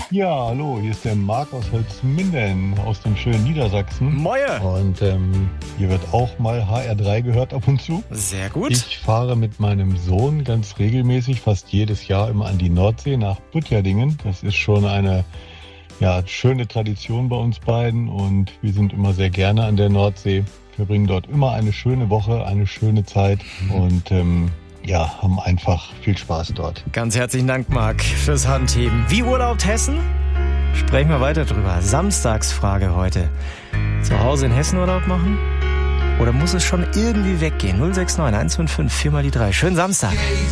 Ja, hallo, hier ist der Marc aus Holzminden, aus dem schönen Niedersachsen. Moje! Und hier wird auch mal HR3 gehört ab und zu. Sehr gut. Ich fahre mit meinem Sohn ganz regelmäßig, fast jedes Jahr immer an die Nordsee nach Butjadingen. Das ist schon eine schöne Tradition bei uns beiden und wir sind immer sehr gerne an der Nordsee. Wir bringen dort immer eine schöne Woche, eine schöne Zeit und haben einfach viel Spaß dort. Ganz herzlichen Dank, Marc, fürs Handheben. Wie urlaubt Hessen? Sprechen wir weiter drüber. Samstagsfrage heute. Zu Hause in Hessen Urlaub machen? Oder muss es schon irgendwie weggehen? 069 155 4 mal die 3. Schönen Samstag.